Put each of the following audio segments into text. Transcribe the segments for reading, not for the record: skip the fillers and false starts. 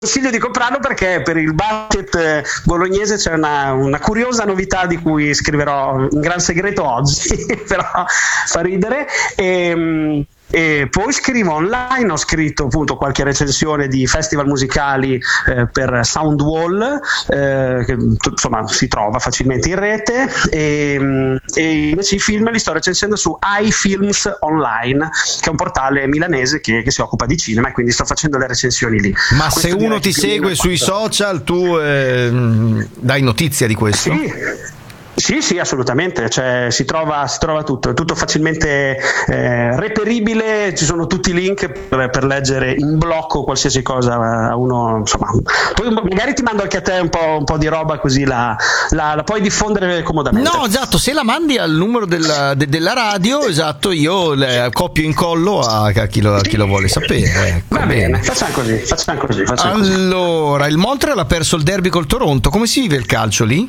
consiglio di comprarlo perché per il basket bolognese c'è una curiosa novità di cui scriverò in gran segreto oggi, però fa ridere. E poi scrivo online, ho scritto appunto qualche recensione di festival musicali per Soundwall, che insomma si trova facilmente in rete, e invece i film li sto recensendo su iFilms Online, che è un portale milanese che si occupa di cinema, e quindi sto facendo le recensioni lì. Ma questo se uno ti segue sui social, tu dai notizia di questo? Sì, assolutamente, cioè, si trova tutto, è tutto facilmente reperibile, ci sono tutti i link per leggere in blocco qualsiasi cosa a uno, insomma. Poi magari ti mando anche a te un po' di roba, così la puoi diffondere comodamente. No, esatto, se la mandi al numero della radio, esatto, io le copio e incollo a chi lo vuole sapere. Va bene, facciamo così. Allora, il Montreal ha perso il derby col Toronto, come si vive il calcio lì?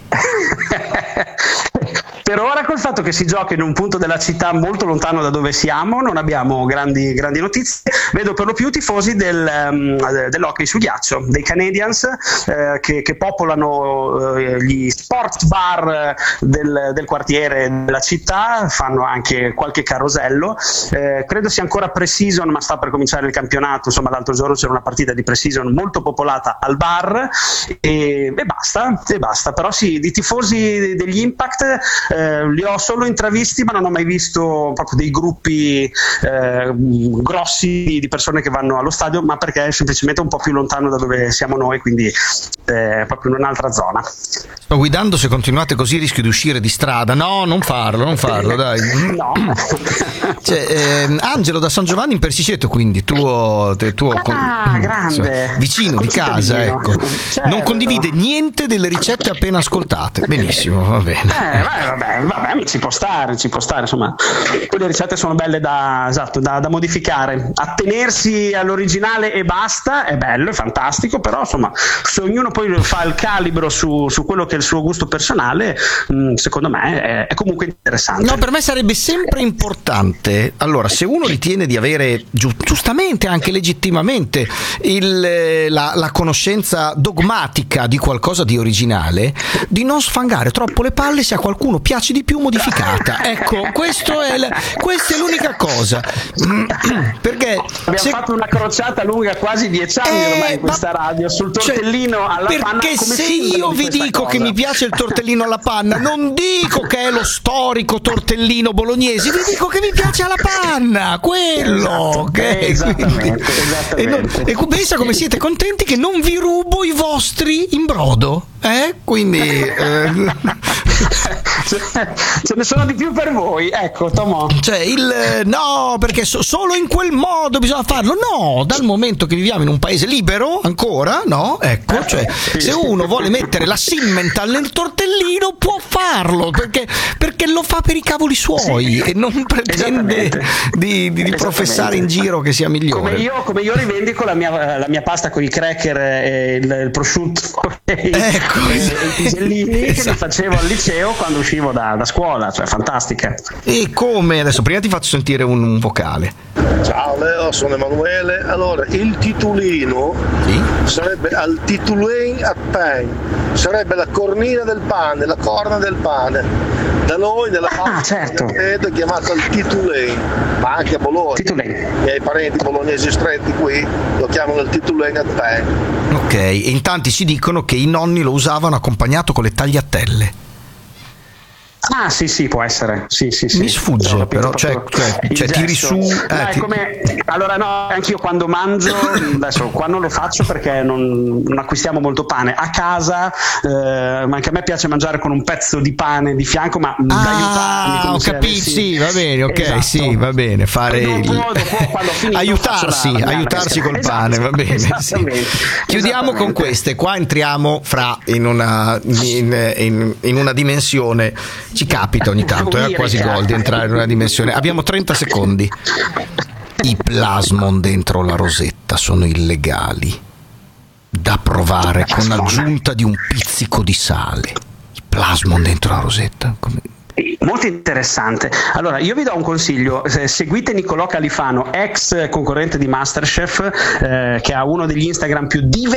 Per ora, col fatto che si gioca in un punto della città molto lontano da dove siamo, non abbiamo grandi notizie. Vedo per lo più tifosi dell'hockey su ghiaccio, dei Canadiens, che popolano gli sports bar del quartiere della città, fanno anche qualche carosello. Credo sia ancora pre-season, ma sta per cominciare il campionato. Insomma, l'altro giorno c'era una partita di pre-season molto popolata al bar, e basta. Però sì, di tifosi degli Impact li ho solo intravisti, ma non ho mai visto proprio dei gruppi grossi di persone che vanno allo stadio, ma perché è semplicemente un po' più lontano da dove siamo noi, quindi proprio in un'altra zona. Sto guidando, se continuate così rischio di uscire di strada. No, non farlo, dai. No. Angelo da San Giovanni in Persiceto, quindi tuo grande, vicino di casa, ecco. Certo. Non condivide niente delle ricette appena ascoltate. Benissimo, va bene. Vabbè, ci può stare, insomma. Poi le ricette sono belle da modificare. Attenersi all'originale e basta è bello, è fantastico, però insomma, se ognuno poi fa il calibro su quello che è il suo gusto personale, secondo me è comunque interessante. No, per me sarebbe sempre importante, allora, se uno ritiene di avere giustamente, anche legittimamente, la conoscenza dogmatica di qualcosa di originale, di non sfangare troppo le palle se a qualcuno piace di più modificata. Ecco, questa è l'unica cosa. Perché abbiamo fatto una crociata lunga quasi 10 anni ormai in questa radio sul tortellino alla panna. Perché se io vi dico che mi piace il tortellino alla panna, non dico che è lo storico tortellino bolognese, vi dico che mi piace alla panna, quello. Esattamente. E pensa come siete contenti che non vi rubo i vostri in brodo, quindi ce ne sono di più per voi, ecco, Tomò. Cioè no, perché solo in quel modo bisogna farlo. No, dal momento che viviamo in un paese libero ancora, no? Ecco, cioè se uno vuole mettere la Simmental nel tortellino può farlo, perché lo fa per i cavoli suoi e non pretende di professare in giro che sia migliore. Come io rivendico la mia pasta con i cracker e il prosciutto e i pisellini, che mi facevo al liceo quando uscivo da scuola, cioè fantastica. E come? Adesso prima ti faccio sentire un vocale. Ciao Leo, sono Emanuele. Allora, il titolino sarebbe al titulain a pan, sarebbe la cornina del pane, la corna del pane. Da noi nella parte è chiamato il titulain, ma anche a Bologna. I miei parenti bolognesi stretti qui lo chiamano il titulain a pan. Ok, e in tanti ci dicono che i nonni lo usavano accompagnato con le tagliatelle. Ah, sì, può essere. Sì. Mi sfugge, però, cioè tiri su. Allora, no, anch'io quando mangio, adesso qua non lo faccio perché non acquistiamo molto pane. A casa, ma anche a me piace mangiare con un pezzo di pane di fianco, ma da aiutarmi. Ho capito, sì, va bene, ok, esatto. Sì, va bene. Fare dopo, quando finito, aiutarsi col pane, va bene. Sì. Chiudiamo con queste. Qua entriamo in una dimensione. Ci capita ogni tanto, è quasi gol di entrare in una dimensione. Abbiamo 30 secondi. I plasmon dentro la rosetta sono illegali, da provare con l'aggiunta di un pizzico di sale. I plasmon dentro la rosetta? Molto interessante. Allora, io vi do un consiglio: seguite Niccolò Califano, ex concorrente di Masterchef, che ha uno degli Instagram più divertenti